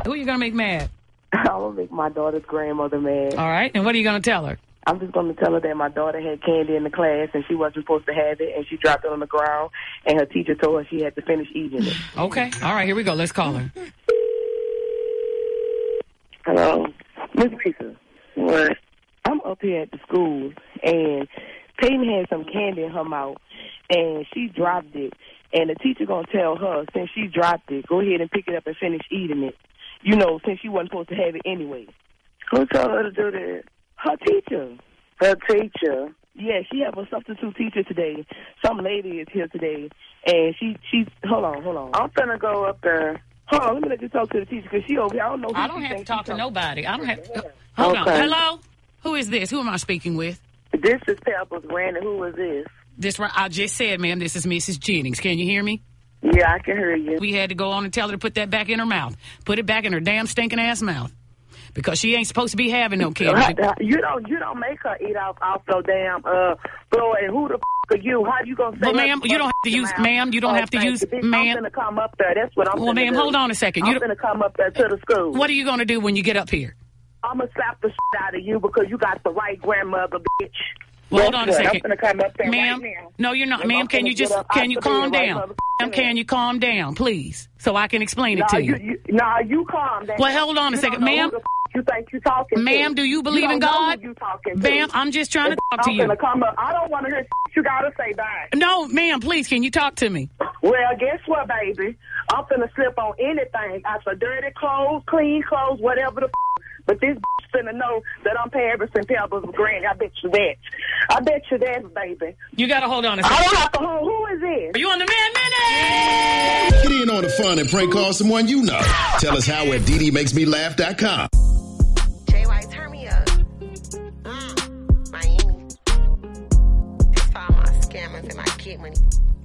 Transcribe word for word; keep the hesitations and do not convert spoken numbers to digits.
Who are you going to make mad? I'm going to make my daughter's grandmother mad. All right. And what are you going to tell her? I'm just going to tell her that my daughter had candy in the class and she wasn't supposed to have it, and she dropped it on the ground, and her teacher told her she had to finish eating it. Okay. All right. Here we go. Let's call her. Hello. Miss Lisa. What? I'm up here at the school, and Peyton had some candy in her mouth, and she dropped it. And the teacher going to tell her, since she dropped it, go ahead and pick it up and finish eating it. You know, since she wasn't supposed to have it anyway. Who told her to do that? Her teacher. Her teacher? Yeah, she have a substitute teacher today. Some lady is here today, and she, she, hold on, hold on. I'm finna go up there. Hold on, let me let you talk to the teacher, because she over here. I don't know who I don't she have to thinks talk she to talk- nobody. I don't have to. Hold Okay. on. Hello? Who is this? Who am I speaking with? This is Pebbles. Randy, who is this? This right. I just said, ma'am, this is Missus Jennings. Can you hear me? Yeah, I can hear you. We had to go on and tell her to put that back in her mouth. Put it back in her damn stinking ass mouth. Because she ain't supposed to be having no candy. You don't you don't make her eat off off no damn uh floor, and who the f are you? How you gonna say Well, ma'am, you don't have to use, ma'am, you don't have to use, ma'am. I'm gonna come up there. That's what I'm Well, ma'am, do. hold on a second. I'm You gonna come up there to the school. What are you gonna do when you get up here? I'm gonna slap the shit out of you because you got the right grandmother, bitch. Well, hold on a That's second. what. I'm gonna come up there Ma'am, right now. no, you're not. And Ma'am, I'm can gonna you get just, up can out you the calm bed right down? mother- Ma'am, can you calm down, please, so I can explain it Nah, to you? you, you nah, you calm down. Well, hold on a You second. don't know Ma'am? who the f- you think you talking Ma'am, to. do you believe you in don't know God? who you talking to. Ma'am, I'm just trying to talk to I'm you. gonna come up. I don't want to hear you gotta say back. No, ma'am, please, can you talk to me? Well, guess what, baby? I'm finna slip on anything. I said dirty clothes, clean clothes, whatever the f- but this bitch finna know that I'm Paris and Pebbles Granny. I bet you that. I bet you that, baby. You gotta hold on a I second. don't have to hold. Who is this? Are you on the Man Minute? Get in on the fun and prank call someone you know. Tell us how at D D makes me laugh dot com. J Y, turn me up. Mm, Miami. That's for all my scammers and my kid money.